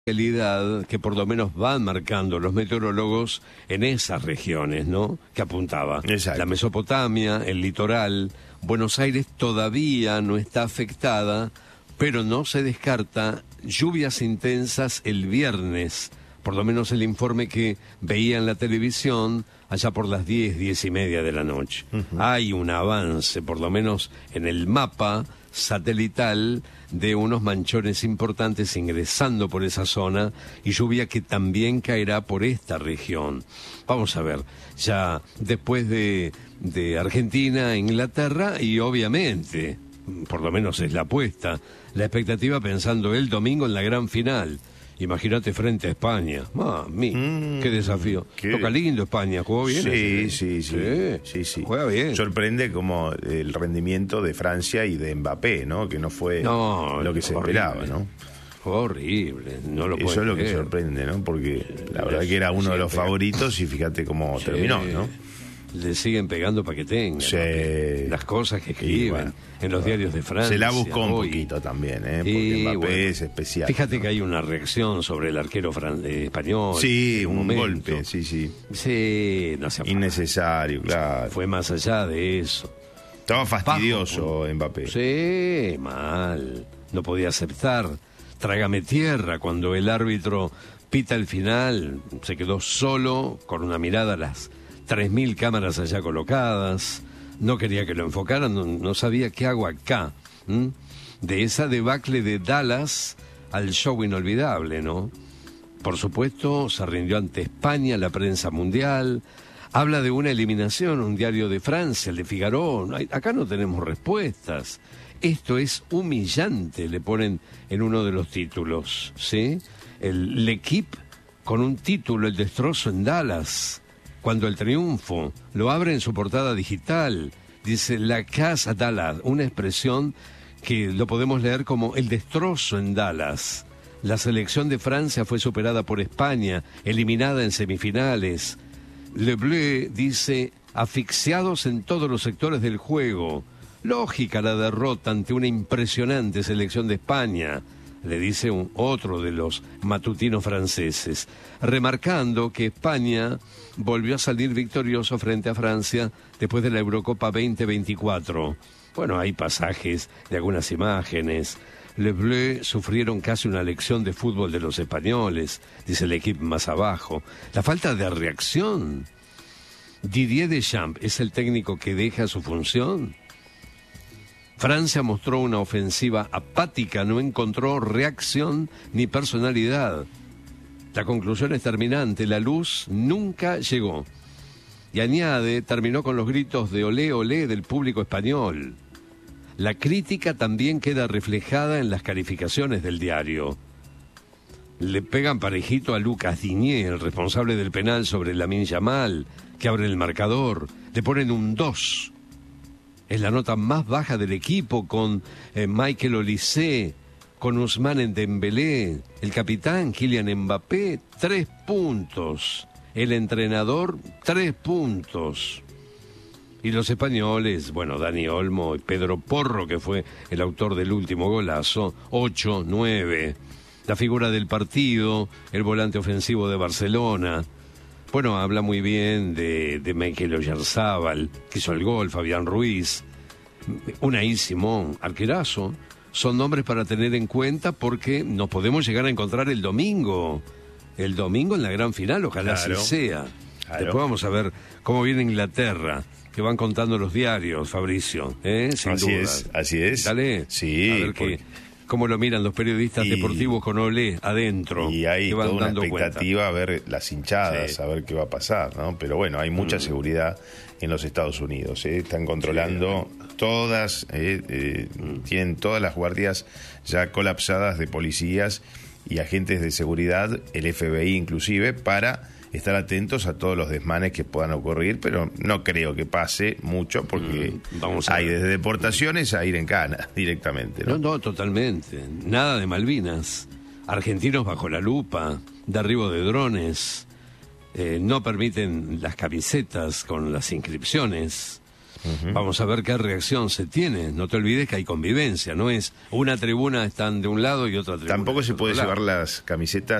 realidad que por lo menos van marcando los meteorólogos en esas regiones, ¿no? Que apuntaba. Exacto. La Mesopotamia, el litoral, Buenos Aires todavía no está afectada, pero no se descarta lluvias intensas el viernes, por lo menos el informe que veía en la televisión allá por las 10:30 de la noche. Hay un avance, por lo menos en el mapa satelital, de unos manchones importantes ingresando por esa zona y lluvia que también caerá por esta región. Vamos a ver, ya después de Argentina, Inglaterra y obviamente, por lo menos es la apuesta, la expectativa pensando el domingo en la gran final. Imagínate frente a España. Mami, qué desafío. Toca lindo España, jugó bien. Sí. Juega bien. Sorprende como el rendimiento de Francia y de Mbappé, ¿no? Que no fue lo que se esperaba, ¿no? Fue horrible, no lo puedo Eso es lo que creer. sorprende, ¿no? Porque la verdad que era uno de los favoritos y fíjate cómo terminó, ¿no? Le siguen pegando para que tengan las cosas que escriben en los diarios de Francia. Se la buscó un hoy. poquito también, porque Mbappé es especial. Fíjate, ¿no? que hay una reacción sobre el arquero español. Sí, un momento. golpe, sí. Sí, no hacía falta. Innecesario, claro. Fue más allá de eso. Estaba fastidioso Mbappé. Sí, mal. No podía aceptar. Trágame tierra cuando el árbitro pita el final. Se quedó solo, con una mirada a las 3.000 cámaras allá colocadas. No quería que lo enfocaran, no sabía qué hago acá. De esa debacle de Dallas al show inolvidable, ¿no? Por supuesto, se rindió ante España, la prensa mundial. Habla de una eliminación, un diario de Francia, el de Figaro. Acá no tenemos respuestas. Esto es humillante, le ponen en uno de los títulos, ¿sí? L'Equipe con un título, el destrozo en Dallas. Cuando el triunfo lo abre en su portada digital, dice la casa Dallas, una expresión que lo podemos leer como el destrozo en Dallas. La selección de Francia fue superada por España, eliminada en semifinales. Le Bleu dice, asfixiados en todos los sectores del juego. Lógica la derrota ante una impresionante selección de España, le dice otro de los matutinos franceses, remarcando que España volvió a salir victorioso frente a Francia después de la Eurocopa 2024. Bueno, hay pasajes de algunas imágenes. Les Bleus sufrieron casi una lección de fútbol de los españoles, dice el equipo más abajo. La falta de reacción. Didier Deschamps es el técnico que deja su función. Francia mostró una ofensiva apática, no encontró reacción ni personalidad. La conclusión es terminante, la luz nunca llegó. Y añade, terminó con los gritos de olé, olé del público español. La crítica también queda reflejada en las calificaciones del diario. Le pegan parejito a Lucas Digne, el responsable del penal sobre Lamine Yamal, que abre el marcador. Le ponen un 2. Es la nota más baja del equipo, con Michael Olise, con Ousmane Dembélé, el capitán Kylian Mbappé, 3 puntos. El entrenador, 3 puntos. Y los españoles, bueno, Dani Olmo y Pedro Porro, que fue el autor del último golazo, 8, 9. La figura del partido, el volante ofensivo de Barcelona. Bueno, habla muy bien de Mikel Oyarzabal, que hizo el gol, Fabián Ruiz, Unai Simón, arquerazo. Son nombres para tener en cuenta porque nos podemos llegar a encontrar el domingo. El domingo en la gran final, ojalá así sea. Después vamos a ver cómo viene Inglaterra, que van contando los diarios, Fabricio, sin duda. Así es. Dale, sí, a ver cómo lo miran los periodistas deportivos con Olé adentro. Y hay que van toda una dando expectativa cuenta. a ver las hinchadas, a ver qué va a pasar, ¿no? Pero bueno, hay mucha seguridad en los Estados Unidos, están controlando todas, tienen todas las guardias ya colapsadas de policías y agentes de seguridad, el FBI inclusive, para estar atentos a todos los desmanes que puedan ocurrir, pero no creo que pase mucho porque hay desde deportaciones a ir en cana directamente, ¿no? No, totalmente. Nada de Malvinas. Argentinos bajo la lupa, derribo de drones, no permiten las camisetas con las inscripciones. Vamos a ver qué reacción se tiene. No te olvides que hay convivencia, no es una tribuna están de un lado y otra tribuna Tampoco se puede llevar las camisetas